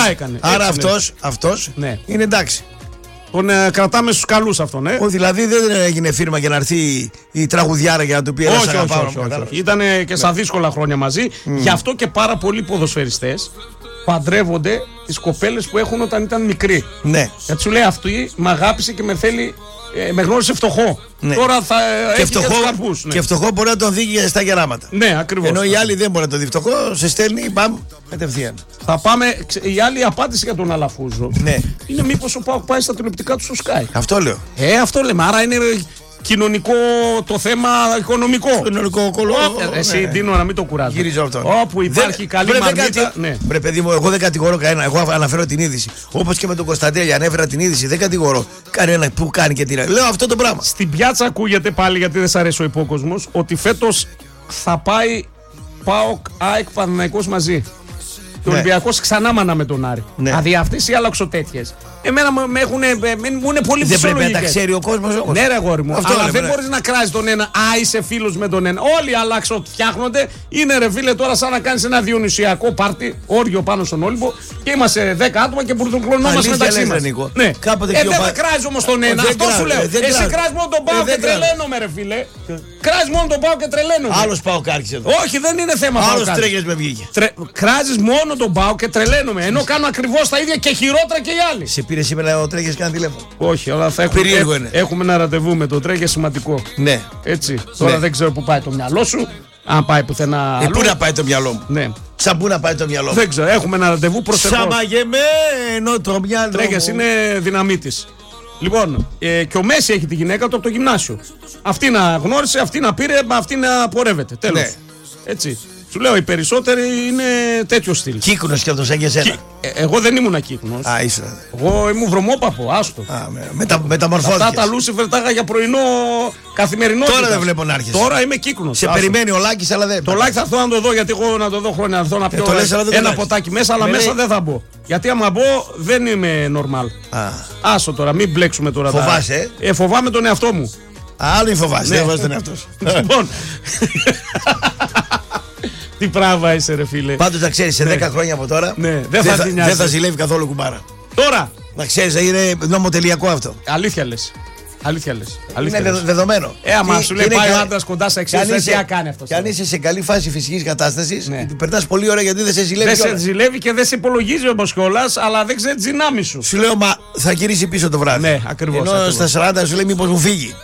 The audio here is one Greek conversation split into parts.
Σωστά έκανε. Άρα αυτός ναι. είναι εντάξει. Τον κρατάμε στους καλούς αυτόν, Δηλαδή δεν έγινε φίρμα για να έρθει η τραγουδιάρα για να του πει ένα αγαπάω. Όχι. Ήταν και στα δύσκολα χρόνια μαζί. Γι' αυτό και πάρα πολλοί ποδοσφαιριστές παντρεύονται τις κοπέλες που έχουν όταν ήταν μικροί. Ναι. Γιατί σου λέει αυτή με αγάπησε και με θέλει. Με γνώρισε φτωχό. Ναι. Τώρα θα έχει και τους καρπούς. Και φτωχό μπορεί να τον δει και στα γεράματα. Ναι, ακριβώς. Ενώ οι άλλοι δεν μπορεί να τον δει φτωχό, σε στέλνει, μπαμ, κατευθείαν. Θα πάμε. Η άλλη απάντηση για τον Αλαφούζο ναι. είναι μήπως ο ΠΑΟΚ πάει στα τηλεοπτικά του στο Sky. Αυτό λέω. Αυτό λέμε. Άρα είναι κοινωνικό το θέμα, οικονομικό. Κοινωνικό κολό. Εσύ Ντίνο να μην το κουράζει. Γυρίζω αυτόν. Όπου υπάρχει καλή μαρμίτα. Ναι. Βρε παιδί μου, εγώ δεν κατηγορώ κανένα. Εγώ αναφέρω την είδηση. Όπως και με τον Κωνσταντέλια ανέφερα την είδηση. Δεν κατηγορώ κανένα που κάνει και την. Λέω αυτό το πράγμα. Στην πιάτσα ακούγεται πάλι, γιατί δεν σ' αρέσει ο υπόκοσμος, ότι φέτος θα πάει ΠΑΟΚ ΑΕΚ Παναθηναϊκός μαζί. Και ο Ολυμπιακός ξανά μάνα με τον Άρη. Ναι. Δηλαδή αυτές οι αλλαξοτέτειες. Εμένα μου είναι πολύ φυσιολογικές. Δεν πρέπει να τα ξέρει ο κόσμος όμως. Ναι, ρε αγόρι μου. Αλλά δεν μπορείς να κράζεις τον ένα. Είσαι φίλος με τον ένα. Όλοι οι αλλαξοφτιάχνονται. Είναι ρε φίλε τώρα σαν να κάνεις ένα διονυσιακό πάρτι, όριο πάνω στον Όλυμπο και είμαστε 10 άτομα και μπουρδοκλωνόμαστε μεταξύ μας. Ναι. Δεν θα κράζεις όμως τον ένα. Αυτό σου λέω. Εσύ κράζεις μόνο τον ΠΑΟΚ και τρελαίνομαι, ρε φίλε. Κράζεις μόνο τον ΠΑΟΚ και τρελαίνομαι. Άλλος ΠΑΟΚ άρχισε εδώ. Όχι, δεν είναι θέμα. Άλλος Τρέγες με βγήκε. Κράζεις μόνο τον ΠΑΟΚ και τρελαίνομαι. Ενώ κάνω ακριβώς τα ίδια και χειρότερα και οι άλλοι. Σε πήρε σήμερα ο Τρέγες κάνει τηλέφωνο. Όχι, αλλά θα έχουμε ένα ραντεβού με τον Τρέγες σημαντικό. Ναι. Έτσι. Τώρα δεν ξέρω που πάει το μυαλό σου. Αν πάει πουθενά. Πού να πάει το μυαλό μου. Ναι. Σαν πού να πάει το μυαλό μου. Δεν ξέρω. Έχουμε ένα ραντεβού προσεχώς. Σαμαγεμένο το μυαλό. Τρέγες είναι δυναμίτης. Λοιπόν, και ο Μέση έχει τη γυναίκα του από το γυμνάσιο. Αυτή να γνώρισε, αυτή να πήρε, αυτή να πορεύεται. Τέλος. Ναι. Έτσι. Σου λέω, οι περισσότεροι είναι τέτοιο στυλ. Κύκνος κι αυτός σαν και εσένα. Εγώ δεν ήμουν κύκνος. Α, ήσουν. Εγώ ήμουν βρωμόπαπο, άστο. Μεταμορφώθηκες. Αυτά τα Λούσιφερ τα είχα για πρωινό καθημερινότητα. Τώρα δεν βλέπω να άρχισε. Τώρα είμαι κύκνος. Σε περιμένει ο Λάκης, αλλά δεν. Το Λάκη θα έρθω να το δω, γιατί εγώ να το δω χρόνια να έρθω να πιω ένα ποτάκι μέσα, αλλά μέσα δεν θα μπω. Γιατί άμα μπω δεν είμαι normal. Άστο τώρα, μην μπλέξουμε τώρα. Φοβάσαι. Φοβάμαι τον εαυτό μου. Άλλο φοβάσαι, δεν βάζει τον εαυτό σου. Λοιπόν. Τι πράγμα είσαι, ρε φίλε. Πάντως να ξέρεις, σε 10 χρόνια από τώρα δεν θα ζηλεύει καθόλου κουμπάρα. Τώρα! Να ξέρεις, είναι νομοτελειακό αυτό. Αλήθεια λες. Είναι δεδομένο. Άμα σου λέει πάει ο άντρας κοντά σε 60, τι θα κάνει αυτό. Και αν είσαι σε καλή φάση φυσικής κατάστασης, περνάς πολύ ώρα γιατί δεν σε ζηλεύει. Δεν σε ζηλεύει και δεν σε υπολογίζει όμως κιόλας, αλλά δεν ξέρει τις δυνάμεις σου. Σου λέω, μα θα γυρίσει πίσω το βράδυ. Ναι, ακριβώς. Ενώ στα 40 σου λέει μήπως μου φύγει.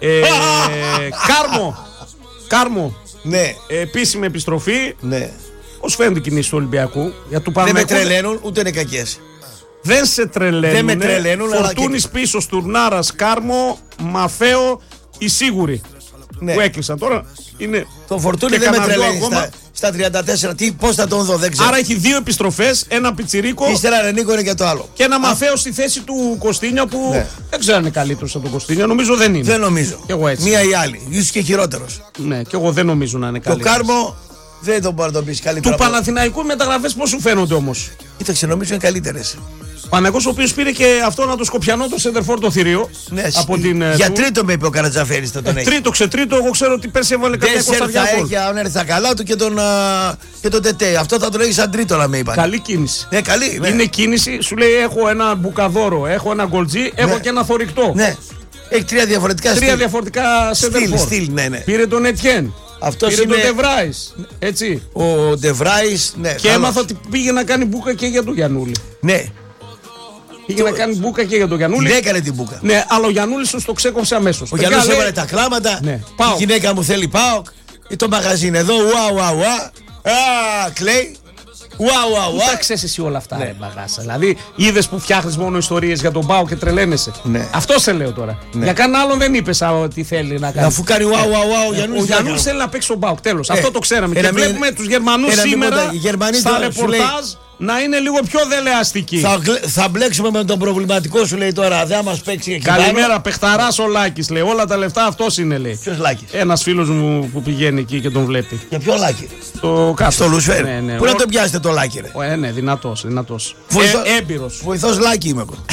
Κάρμο. Ναι. Επίσημη επιστροφή. Ναι. Πώς φαίνονται οι κινήσεις του Ολυμπιακού. Δεν με τρελαίνουν, ούτε είναι κακές. Δεν σε τρελαίνουν. Δεν με τρελαίνουν. Φορτούνης πίσω, Στουρνάρας, Κάρμο, Μαφαίο, οι σίγουροι. Ναι. Που έκλεισαν τώρα. Είναι... Το Φορτούνη δεν με τρελαίνει. Στα 34, πώς θα τον δω, δεν ξέρω. Άρα έχει 2 επιστροφές, ένα πιτσιρίκο. Ύστερα Ρενίκο είναι και το άλλο. Και ένα Μαφαίο στη θέση του Κωστίνια που δεν ξέρω αν είναι καλύτερος από τον Κωστίνια. Νομίζω δεν είναι. Δεν νομίζω. Και εγώ έτσι. Μία ή άλλη. Ίσως και χειρότερος. Ναι, και εγώ δεν νομίζω να είναι καλύτερος. Το Κάρμο δεν τον μπορεί να τον πει καλύτερα. Του Παναθηναϊκού μεταγραφές πώς σου φαίνονται όμως. Κοίταξε, νομίζω είναι καλύτερες. Παναγός ο οποίος πήρε και αυτό να το Σκοπιανό το σέντερφορ το θηρίο. Ναι, από την, για τρίτο με είπε ο Καρατζαφέρης θα τον έχει. Τρίτο, ξετρίτο, εγώ ξέρω ότι πέρσι έβαλε κάποια κοσταριά γκολ. Αν έρθει τα καλά του και τον Τετέ. Αυτό θα τον έχει σαν τρίτο να με είπαν. Καλή κίνηση. Ναι, καλή. Ναι. Είναι κίνηση, σου λέει έχω ένα μπουκαδόρο, έχω ένα γκολτζί, έχω και ένα θορυκτό. Ναι. Έχει τρία διαφορετικά στυλ. Ναι. Πήρε τον Ετιέν. Αυτός πήρε τον Ντεβράης. Έτσι. Ο Ντεβράης, ναι. Και έμαθα ότι πήγε να κάνει μπούκα και για τον Γιαννούλη. Ναι. Πήγε να κάνει μπούκα και για τον Γιαννούλη. Δεν έκανε την μπούκα. Ναι, αλλά ο Γιαννούλης το ξέκοψε αμέσως. Ο Γιαννούλης έβαλε τα κλάματα. Ναι. Η γυναίκα μου θέλει ΠΑΟΚ. Το μαγαζί είναι εδώ. Κλαίει. Πού τα ξέρεις εσύ όλα αυτά, ρε μπαγάσα. Δηλαδή, είδες που φτιάχνεις μόνο ιστορίες για τον ΠΑΟΚ και τρελαίνεσαι. Ναι. Αυτό σε λέω τώρα. Ναι. Για κανέναν άλλον δεν είπες τι θέλει να κάνει. Αφού κάνει ο Γιαννούλης θέλει να παίξει τον ΠΑΟΚ. Τέλος. Αυτό το ξέραμε. Και βλέπουμε τους Γερμανούς σήμερα στα ρεπορτάζ να είναι λίγο πιο δελεαστικοί. Θα μπλέξουμε με τον προβληματικό σου, λέει τώρα. Δεν μας παίξει εκεί. Καλημέρα, παιχταράς ο Λάκης, λέει. Όλα τα λεφτά αυτός είναι, λέει. Ποιος Λάκης? Ένας φίλος μου που πηγαίνει εκεί και τον βλέπει. Για ποιο Λάκη? Το κάτω. Στο Λουσφέρ. Ναι. Πού να τον πιάσετε το Λάκη, ρε? Ναι, δυνατός. Έμπειρος. Βοηθός Λάκη είμαι εγώ.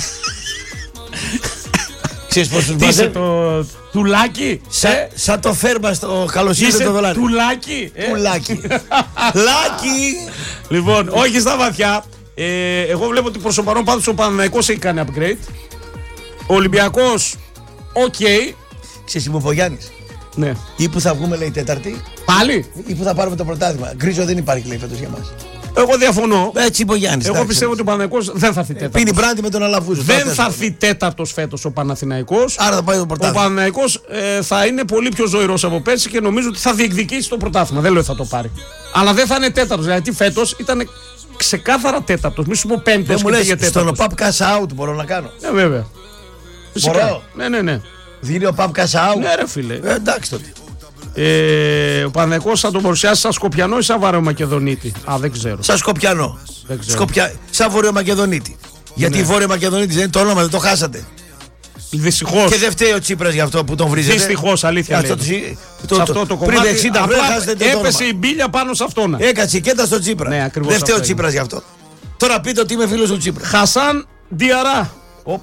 Ξέρεις πώς τους είσαι το τουλάκι. Σαν το φέρμα στο καλοσύνη το δολάριο. Τουλάκι. Τουλάκι. Λάκι. Λοιπόν, όχι στα βαθιά. Εγώ βλέπω ότι προς το παρόν πάντως ο Παναθηναϊκός έχει κάνει upgrade. Ο Ολυμπιακός, οκ. Ξέρεις, είμαι ο Φωγιάννης. Ναι. Ή που θα βγούμε, λέει, Τέταρτη. Πάλι. Ή που θα πάρουμε το πρωτάθλημα. Γκρίζο δεν υπάρχει, λέει, φέτος για μας. Εγώ διαφωνώ. Έτσι είπε ο Γιάννης. Εγώ πιστεύω ότι ο Παναθηναϊκός δεν θα έρθει τέταρτος. Πίνει μπράντι με τον Αλαφούζο. Δεν θα έρθει τέταρτος φέτος ο Παναθηναϊκός. Άρα θα πάει το Ο πρωτάθλημα. Παναθηναϊκός θα είναι πολύ πιο ζωηρός από πέρσι και νομίζω ότι θα διεκδικήσει το πρωτάθλημα. Δεν λέω ότι θα το πάρει. Αλλά δεν θα είναι τέταρτος. Γιατί φέτος ήταν ξεκάθαρα τέταρτος. Μη σου πω πέμπτος. Δεν μου και λες, πήγε στον τέταρτος. ΟΠΑΠ cash out μπορώ να κάνω. Ναι, βέβαια. Φυσικά. Μπορώ. Ναι. Δίνει ο ΟΠΑΠ cash out. Ναι, ρε φίλε. Εντάξει τότε. Ο Παναθηναϊκός θα τον παρουσιάσει σαν Σκοπιανό ή σαν Βαρεομακεδονίτη. Δεν ξέρω. Σαν Σκοπιανό. Δεν ξέρω. Σαν Βορειομακεδονίτη. Γιατί η Βόρειο-Μακεδονίτη δεν είναι το όνομα, δεν το χάσατε. Δυστυχώς. Και δεν φταίει ο Τσίπρας γι' αυτό που τον βρίζετε. Δυστυχώς, αλήθεια. Σε αυτό το πριν κομμάτι 60 χρόνια χάσατε το έπεσε όνομα. η μπίλια πάνω σε αυτόν. Έκατσε και ήταν στο Τσίπρα. Ναι, ακριβώς δεν φταίει ο αυτό Τσίπρας γι' αυτό. Τώρα πείτε ότι είμαι φίλος του Τσίπρα. Χασάν Διαρά.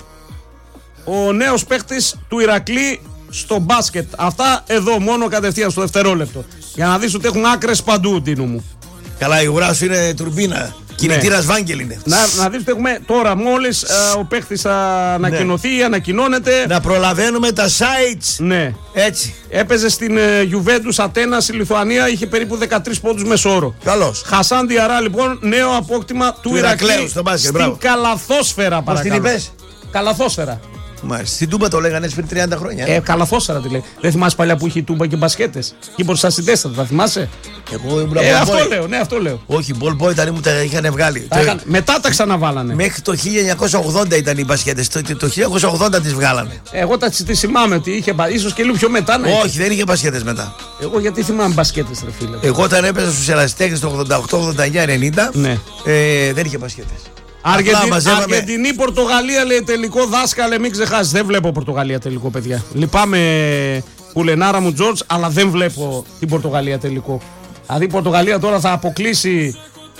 Ο νέος παίκτης του Ηρακλή στο μπάσκετ. Αυτά εδώ μόνο κατευθείαν στο δευτερόλεπτο. Για να δεις ότι έχουν άκρες παντού, Τίνο μου. Καλά, η ουρά σου είναι τουρμπίνα. Κινητήρας Βάγγελ είναι. Να δεις ότι έχουμε τώρα μόλις ο παίκτης ανακοινωθεί, ανακοινώνεται. Να προλαβαίνουμε τα sites. Ναι. Έτσι. Έπαιζε στην Juventus Ατένα στη Λιθουανία, είχε περίπου 13 πόντους μεσόωρο. Καλώς. Χασάν Διαρά λοιπόν, νέο απόκτημα του Ηρακλείου στο μπάσκετ. Στην Καλαθόσφαιρα, Πώς την παρακαλώ. είπες? Καλαθόσφαιρα. Μάλιστα. Στην Τούμπα το λέγανε πριν 30 χρόνια. Καλαθόσφαιρα τη λέει. Δεν θυμάσαι παλιά που είχε η Τούμπα και μπασκέτες? Και μπροστά στην Τέσσερα, θα θυμάσαι? Εγώ ήμουν Αυτό λέω, ναι, αυτό λέω. Όχι, ball boy ήταν, μου τα είχαν βγάλει. Μετά τα ξαναβάλανε. Μέχρι το 1980 ήταν οι μπασκέτες. Το 1980 τις βγάλανε. Εγώ τις θυμάμαι ότι είχε, ίσως και λίγο πιο μετά να είχε. Όχι, δεν είχε μπασκέτες μετά. Εγώ γιατί θυμάμαι μπασκέτες, ρε φίλε. Εγώ όταν έπαιζα στους Ερασιτέχνες το 88, 89, 90, Ναι. δεν είχε μπασκέτες. Αργεντινή, Πορτογαλία λέει τελικό, δάσκαλε, μην ξεχάσει. Δεν βλέπω Πορτογαλία τελικό, παιδιά. Λυπάμαι, Πουλενάρα μου Τζορτζ, αλλά δεν βλέπω την Πορτογαλία τελικό. Δηλαδή η Πορτογαλία τώρα θα αποκλείσει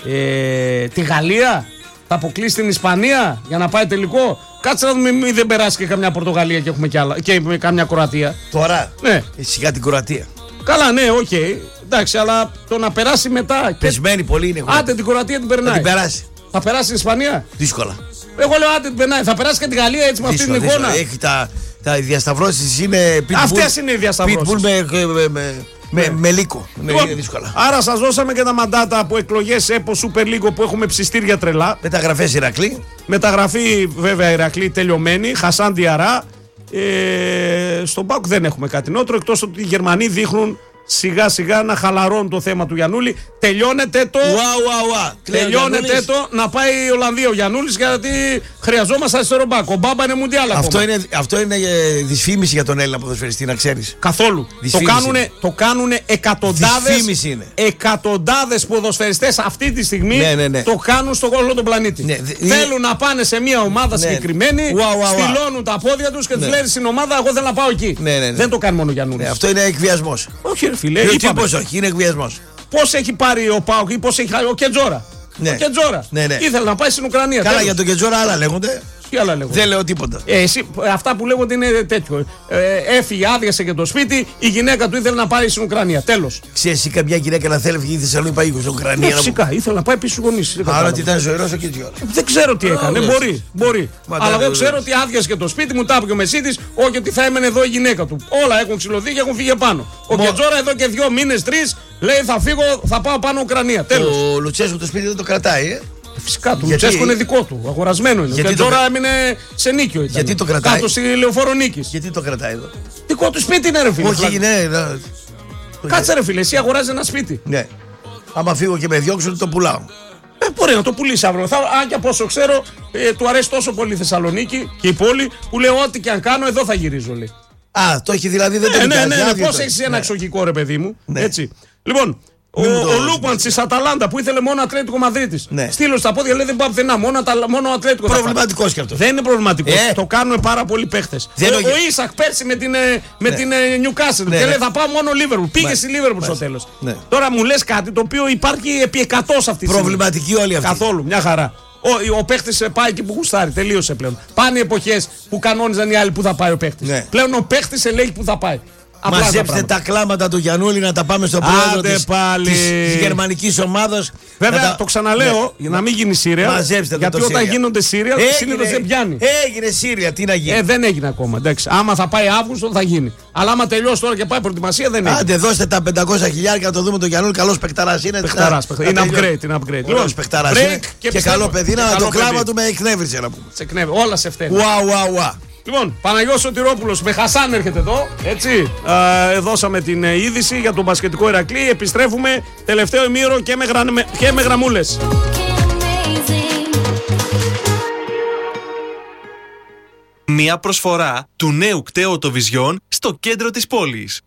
τη Γαλλία, θα αποκλείσει την Ισπανία για να πάει τελικό. Κάτσε να δούμε, μην δεν περάσει και καμιά Πορτογαλία και έχουμε και καμιά Κροατία. Τώρα, ναι. Σιγά την Κροατία. Καλά, ναι, οκ. Εντάξει, αλλά το να περάσει μετά. Πεσμένη πολύ είναι. Άντε την Κροατία την περνάει. Θα την περάσει. Θα περάσει την Ισπανία. Δύσκολα. Εγώ λέω άντε την περνάει. Θα περάσει και τη Γαλλία έτσι με αυτή την εικόνα. Έχει τα διασταυρώσεις είναι. Αυτές είναι οι διασταυρώσεις. Pitbull με λύκο. Είναι δύσκολα. Άρα σας δώσαμε και τα μαντάτα από εκλογές ΕΠΟ Super League που έχουμε ψιστήρια τρελά. Μεταγραφές Ηρακλή. Μεταγραφή βέβαια Ηρακλή τελειωμένη. Χασάν Διαρά. Στον ΠΑΟΚ δεν έχουμε κάτι νότρο εκτός ότι οι Γερμανοί δείχνουν σιγά σιγά να χαλαρώνουν το θέμα του Γιαννούλη. Τελειώνεται το. Τελειώνεται το να πάει η Ολλανδία ο Γιαννούλης γιατί χρειαζόμαστε αριστερό μπακ. Ο Μπάμπα είναι μουντιάλ ακόμα. Αυτό είναι δυσφήμιση για τον Έλληνα ποδοσφαιριστή, να ξέρεις. Καθόλου. Το κάνουνε εκατοντάδες ποδοσφαιριστές αυτή τη στιγμή. Ναι. Το κάνουν στον όλο τον πλανήτη. Ναι. Θέλουν να πάνε σε μια ομάδα συγκεκριμένη, στυλώνουν τα πόδια τους και τους λένε στην ομάδα: εγώ θέλω να πάω εκεί. Δεν το κάνει μόνο ο Γιαννούλης. Αυτό είναι εκβιασμός. Όχι, φίλε, όχι, είναι εκβιασμός. Πώς έχει πάρει ο ΠΑΟΚ ή πώς έχει ο Κετζόρα. Ναι. Ο Κετζόρα. Ήθελε να πάει στην Ουκρανία. Καλά, για τον Κετζόρα άλλα λέγονται. Τι άλλα λέγονται. Δεν λέω τίποτα. Αυτά που λέγονται είναι τέτοιο. Έφυγε, άδειασε και το σπίτι, η γυναίκα του ήθελε να πάει στην Ουκρανία. Τέλος. Ξέρεις εσύ καμιά γυναίκα να θέλει βγει Θεσσαλονίκη πάει στην Ουκρανία. Φυσικά, ήθελε να πάει πίσω στους γονείς. Άρα ότι ήταν ζωηρός ο Κετζόρα. Δεν ξέρω τι έκανε. Μπορεί. Αλλά εγώ ξέρω ότι άδειασε και το σπίτι μου, τάπηκε ο Μεσίτης, όχι ότι θα έμενε εδώ η γυναίκα του. Όλα έχουν ξυλωθεί και έχουν φύγει πάνω. Ο Κετζόρα εδώ και 2 μήνες, 3 λέει θα φύγω, θα πάω πάνω Ουκρανία. Τέλος. Ο Λουτσέσκου το σπίτι δεν το κρατάει, Φυσικά, του Λουτσέσκου είναι δικό του. Αγορασμένο είναι. Και τώρα έμεινε σε νίκιο. Γιατί το κρατάει. Κάτω στη Λεωφόρο Νίκης. Γιατί το κρατάει εδώ. Δικό του σπίτι είναι, ρε φίλε. Όχι, ναι. Κάτσε, ρε φίλε, εσύ αγοράζει ένα σπίτι. Ναι. Άμα φύγω και με διώξουν, το πουλάω. Μπορεί να το πουλήσει αύριο. Αν και από όσο ξέρω, του αρέσει τόσο πολύ η Θεσσαλονίκη και η πόλη που λέει ό,τι και αν κάνω, εδώ θα γυρίζω, λέει. Το έχει δηλαδή δεν το Ναι. Πώς έχει ένα εξοχικό, ρε παιδί μου. Έτσι. Λοιπόν. Ο Λούκμαν τη Αταλάντα που ήθελε μόνο Ατλέτικο Μαδρίτης. Ναι. Στείλω στα πόδια λέει δεν πάω πουθενά. Μόνο Ατλέτικο. Προβληματικός κι αυτό. Δεν είναι προβληματικό. Το κάνουν πάρα πολλοί παίχτες. Ο Ίσακ πέρσι με την Νιουκάσλ. Και λέει θα πάω μόνο Λίβερπουλ. Πήγε στη Λίβερπουλ στο τέλος. Τώρα μου λες κάτι το οποίο υπάρχει επί 100 σε αυτή τη στιγμή. Προβληματική όλη αυτή. Καθόλου. Μια χαρά. Ο παίχτης πάει εκεί που γουστάρει. Τελείωσε πλέον. Πάνε οι εποχές που κανόνιζαν οι άλλοι που θα πάει ο παίχτης. Πλέον ο παίχτης ελέγχει που θα πάει. Μαζέψτε τα κλάματα του Γιαννούλη να τα πάμε στο πρόεδρο της γερμανικής ομάδας. Βέβαια, το ξαναλέω, για να μην γίνει Σύρια. Γιατί όταν γίνονται Σύρια, συνήθως δεν πιάνει. Έγινε Σύρια, τι να γίνει. Δεν έγινε ακόμα. Εντάξει. Άμα θα πάει Αύγουστο, θα γίνει. Αλλά άμα τελειώσει τώρα και πάει προετοιμασία, δεν έγινε. Άντε, δώστε τα 500.000 να το δούμε τον Γιαννούλη. Καλός παικταράς είναι. Είναι upgrade. Καλός παικταράς είναι. Και καλό παιδί να το κλάμα του με εκνεύρισε να πούμε. Όλα σε φταίνει. Λοιπόν, Παναγιώτης Σωτηρόπουλος με Χασάν έρχεται εδώ, έτσι. Δώσαμε την είδηση για τον μπασκετικό Ηρακλή. Επιστρέφουμε τελευταίο ημίωρο και με γραμμούλες. Μια προσφορά του νέου κταίου Autovizyon στο κέντρο της πόλης.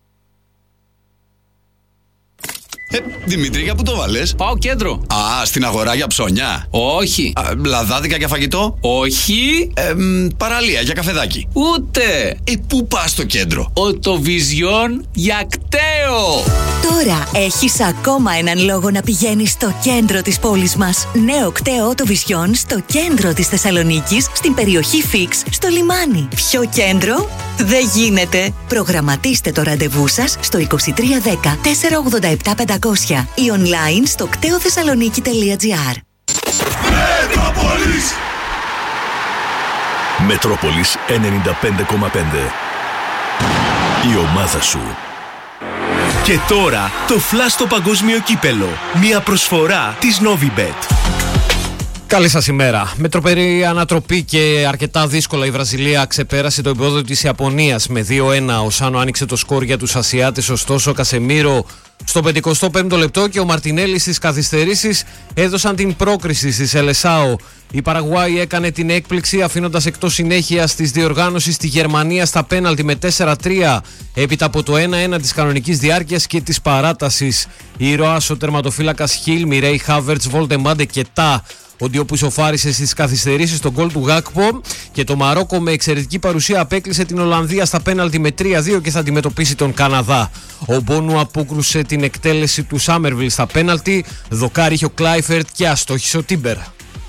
Δημήτρη, για πού το βάλες? Πάω κέντρο. Α, στην αγορά για ψώνια. Όχι. Λαδάδικα για φαγητό. Όχι. Παραλία για καφεδάκι. Ούτε. Πού πας στο κέντρο? Autovizyon για κταίο. Τώρα έχεις ακόμα έναν λόγο να πηγαίνεις στο κέντρο της πόλης μας. Νέο κταίο Autovizyon στο κέντρο της Θεσσαλονίκης, στην περιοχή Φίξ, στο λιμάνι. Ποιο κέντρο? Δεν γίνεται. Προγραμματίστε το ραντεβού σας στο 2310 487 500 ή online στο κτεοθεσσαλονίκη.gr. Μετρόπολης. Μετρόπολης 95,5. Η ομάδα σου. Και τώρα το φλας στο παγκόσμιο κύπελο. Μια προσφορά της Novibet. Καλή σας ημέρα. Με τροπερή ανατροπή και αρκετά δύσκολα η Βραζιλία ξεπέρασε το επίπεδο της Ιαπωνίας με 2-1. Ο Σάνο άνοιξε το σκορ για τους Ασιάτες, ωστόσο ο Κασεμίρο στο 55ο λεπτό και ο Μαρτινέλη στις καθυστερήσεις έδωσαν την πρόκριση στη Σελεσάο. Η Παραγουάη έκανε την έκπληξη αφήνοντας εκτός συνέχειας της διοργάνωσης τη Γερμανία στα πέναλτι με 4-3 έπειτα από το 1-1 της κανονικής διάρκειας και της παράτασης. Η ήρωας ο τερματοφύλακας Χιλ, Μιρέι Χάβερτς, Βολτεμάντε και Τα. Ο Ντιό που ισοφάρισε στις καθυστερήσεις στον γκολ του Γάκπο και το Μαρόκο με εξαιρετική παρουσία απέκλεισε την Ολλανδία στα πέναλτι με 3-2 και θα αντιμετωπίσει τον Καναδά. Ο Μπόνου απόκρουσε την εκτέλεση του Σάμερβιλ στα πέναλτι, δοκάρι είχε ο Κλάιφερτ και αστόχησε ο Τίμπερ.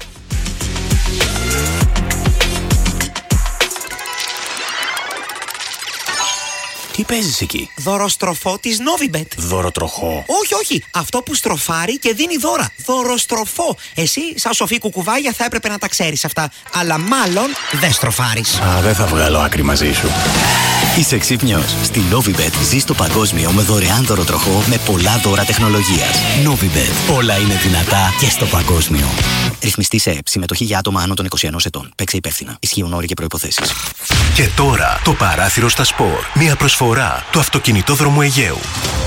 Τι παίζεις εκεί? Δωροστροφό της Novibet. Δωροτροχό? Όχι. Αυτό που στροφάρει και δίνει δώρα. Δωροστροφό. Εσύ, σαν σοφή κουκουβάγια, θα έπρεπε να τα ξέρεις αυτά. Αλλά μάλλον δεν στροφάρεις. Δεν θα βγάλω άκρη μαζί σου. Είσαι ξύπνιος. Στη Novibet ζεις το παγκόσμιο με δωρεάν δωροτροχό με πολλά δώρα τεχνολογίας. Novibet. Όλα είναι δυνατά και στο παγκόσμιο. Ρυθμιστή σε ΕΠ. Συμμετοχή για άτομα άνω των 21 ετών. Παίξε υπεύθυνα. Ισχύουν όροι και προϋποθέσεις. Και τώρα το παράθυρο στα σπορ. Μια προσφορά του αυτοκινητόδρομου Αιγαίου.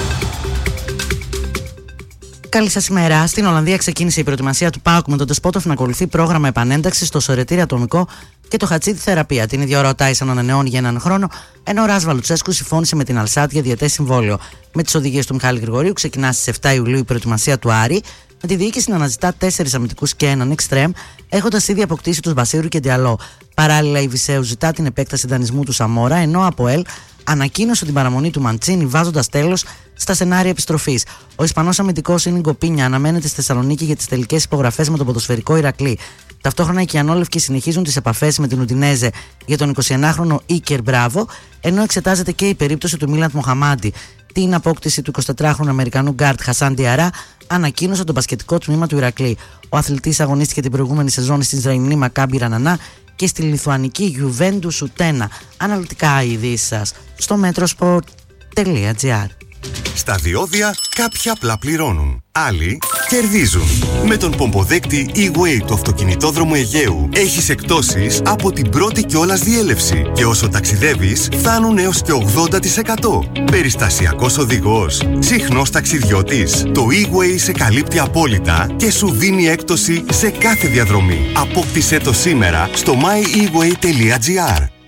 Καλή σας ημέρα. Στην Ολλανδία ξεκίνησε η προετοιμασία του ΠΑΟΚ με τον Ντεσπότοφ να ακολουθεί πρόγραμμα επανένταξης στο Σωρετήρι Ατομικό και το Χατσίδι Θεραπεία. Την ίδια ώρα ο Τάισον ανανεώνει για έναν χρόνο, ενώ ο Ράσβα Λουτσέσκου συμφώνησε με την Αλσάτ για διετές συμβόλαιο. Με τις οδηγίες του Μιχάλη Γρηγορίου ξεκινά στις 7 Ιουλίου η προετοιμασία του Άρη, με τη διοίκηση να αναζητά 4 αμυντικούς και έναν εξτρέμ, έχοντας ήδη αποκτήσει τους Μπασίρου και Ντιαλό. Παράλληλα, η Βισέου ζητά την επέκταση δανεισμού του Σαμόρα, ενώ από ΕΛ ανακοίνωσε την παραμονή του Μαντσίνη, βάζοντας τέλος στα σενάρια επιστροφής. Ο Ισπανός αμυντικός Ίνιγκο Πίνια αναμένεται στη Θεσσαλονίκη για τις τελικές υπογραφές με τον ποδοσφαιρικό Ηρακλή. Ταυτόχρονα οι Κιανόλευκοι συνεχίζουν τις επαφές με την Ουντινέζε για τον 29χρονο Ίκερ Μπράβο, ενώ εξετάζεται και η περίπτωση του Μίλαντ Μοχαμάντι. Την απόκτηση του 24χρονου Αμερικανού γκάρτ Χασάν Διαρά ανακοίνωσε το μπασκετικό τμήμα του Ηρακλή. Ο αθλητής αγωνίστηκε την προηγούμενη σεζόν στην Ισραηλινή Μακάμπι Ρανανά και στη λιθουανική Juventus Ουτένα. Αναλυτικά οι ειδήσεις σας στο metrosport.gr. Στα διόδια κάποιοι απλά πληρώνουν, άλλοι κερδίζουν. Με τον πομποδέκτη E-Way του αυτοκινητόδρομου Αιγαίου έχεις εκπτώσεις από την πρώτη κιόλας διέλευση και όσο ταξιδεύεις φτάνουν έως και 80%. Περιστασιακός οδηγός, συχνός ταξιδιώτης. Το E-Way σε καλύπτει απόλυτα και σου δίνει έκπτωση σε κάθε διαδρομή. Απόκτησέ το σήμερα στο myeWay.gr.